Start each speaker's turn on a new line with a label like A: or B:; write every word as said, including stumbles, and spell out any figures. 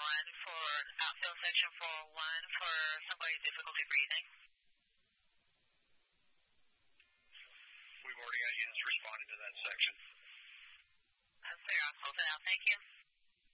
A: one for outfield section four oh one for somebody with difficulty breathing.
B: We've already got units responding to that section.
A: That's clear. I'll hold it out. Thank you.